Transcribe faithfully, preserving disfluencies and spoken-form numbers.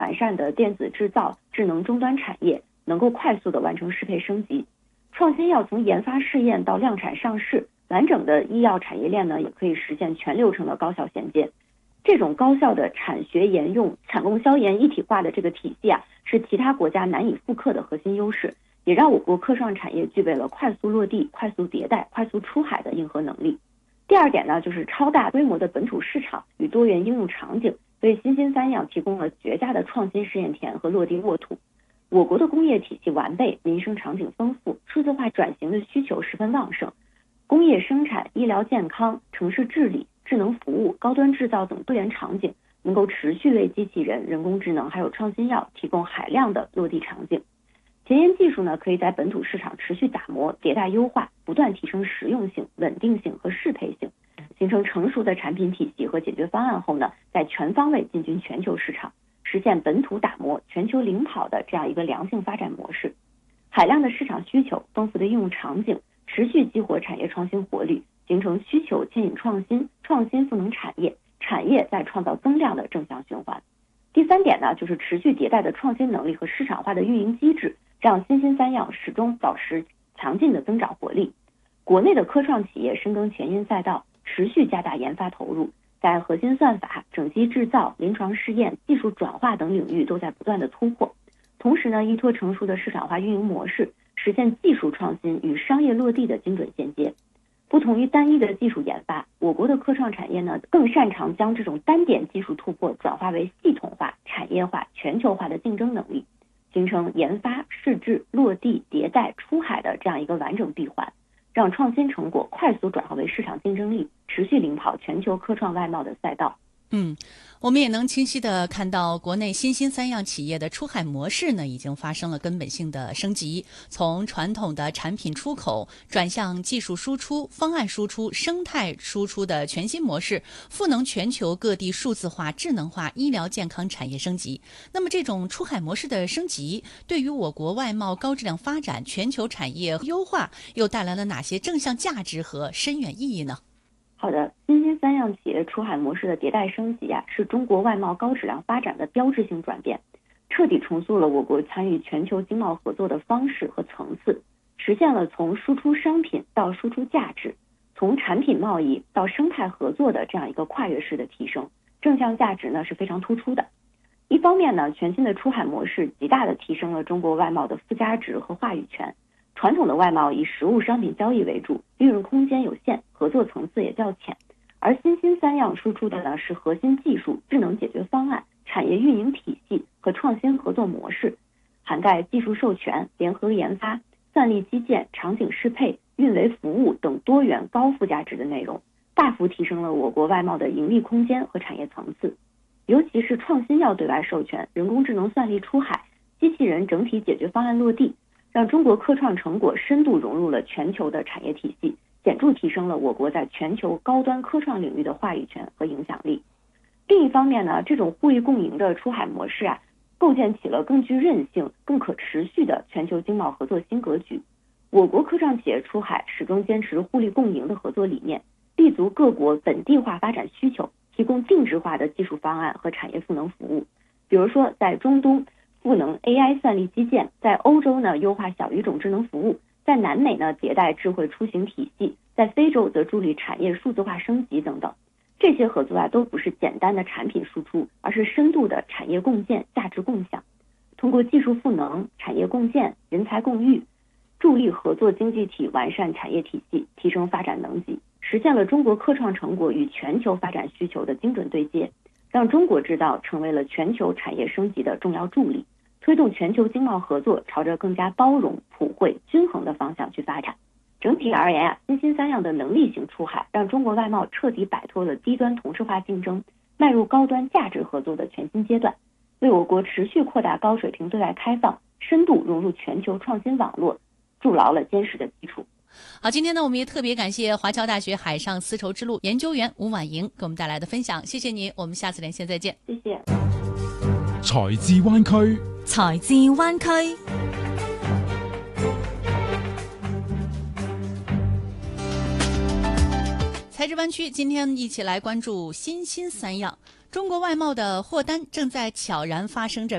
完善的电子制造、智能终端产业，能够快速的完成适配升级。创新药从研发试验到量产上市，完整的医药产业链呢，也可以实现全流程的高效衔接。这种高效的产学研用、产供销研一体化的这个体系啊，是其他国家难以复刻的核心优势，也让我国科创产业具备了快速落地、快速迭代、快速出海的硬核能力。第二点呢，就是超大规模的本土市场与多元应用场景，为新兴三样提供了绝佳的创新试验田和落地沃土。我国的工业体系完备，民生场景丰富，数字化转型的需求十分旺盛，工业生产、医疗健康、城市治理、智能服务、高端制造等多元场景，能够持续为机器人、人工智能还有创新药提供海量的落地场景。前沿技术呢，可以在本土市场持续打磨、迭代优化，不断提升实用性、稳定性和适配性，形成成熟的产品体系和解决方案后呢，在全方位进军全球市场，实现本土打磨、全球领跑的这样一个良性发展模式。海量的市场需求、丰富的应用场景，持续激活产业创新活力，形成需求牵引创新，创新赋能产业，产业在创造增量的正向循环。第三点呢，就是持续迭代的创新能力和市场化的运营机制，让新兴三样始终保持强劲的增长活力。国内的科创企业深耕前沿赛道，持续加大研发投入，在核心算法、整机制造、临床试验、技术转化等领域都在不断的突破。同时呢，依托成熟的市场化运营模式，实现技术创新与商业落地的精准衔接。不同于单一的技术研发，我国的科创产业呢，更擅长将这种单点技术突破转化为系统化、产业化、全球化的竞争能力，形成研发、试制、落地、迭代、出海的这样一个完整闭环，让创新成果快速转化为市场竞争力，持续领跑全球科创外贸的赛道。 嗯，我们也能清晰地看到，国内新兴三样企业的出海模式呢，已经发生了根本性的升级，从传统的产品出口转向技术输出、方案输出、生态输出的全新模式，赋能全球各地数字化、智能化、医疗健康产业升级。那么，这种出海模式的升级，对于我国外贸高质量发展、全球产业优化，又带来了哪些正向价值和深远意义呢？ 好的，新兴三样企业出海模式的迭代升级啊，是中国外贸高质量发展的标志性转变，彻底重塑了我国参与全球经贸合作的方式和层次，实现了从输出商品到输出价值，从产品贸易到生态合作的这样一个跨越式的提升，正向价值呢是非常突出的。一方面呢，全新的出海模式极大的提升了中国外贸的附加值和话语权。传统的外贸以实物商品交易为主，利润空间有限，合作层次也较浅。而新兴三样输出的呢是核心技术、智能解决方案、产业运营体系和创新合作模式，涵盖技术授权、联合研发、算力基建、场景适配、运维服务等多元高附加值的内容，大幅提升了我国外贸的盈利空间和产业层次。尤其是创新药对外授权、人工智能算力出海、机器人整体解决方案落地，让中国科创成果深度融入了全球的产业体系，显著提升了我国在全球高端科创领域的话语权和影响力。另一方面呢，这种互利共赢的出海模式啊，构建起了更具韧性、更可持续的全球经贸合作新格局。我国科创企业出海始终坚持互利共赢的合作理念，立足各国本地化发展需求，提供定制化的技术方案和产业赋能服务。比如说，在中东赋能 A I 算力基建，在欧洲呢优化小语种智能服务，在南美呢迭代智慧出行体系，在非洲则助力产业数字化升级等等。这些合作啊都不是简单的产品输出，而是深度的产业共建、价值共享。通过技术赋能、产业共建、人才共育，助力合作经济体完善产业体系，提升发展能级，实现了中国科创成果与全球发展需求的精准对接，让中国制造成为了全球产业升级的重要助力，推动全球经贸合作朝着更加包容、普惠、均衡的方向去发展。整体而言啊，新兴三样的能力型出海，让中国外贸彻底摆脱了低端同质化竞争，迈入高端价值合作的全新阶段，为我国持续扩大高水平对外开放、深度融入全球创新网络筑牢了坚实的基础。 好，今天呢，我们也特别感谢华侨大学海上丝绸之路研究员吴婉莹给我们带来的分享，谢谢您，我们下次连线再见。 谢谢。 財智灣區， 財智灣區。 财智湾区今天一起来关注新兴三样。中国外贸的货单正在悄然发生着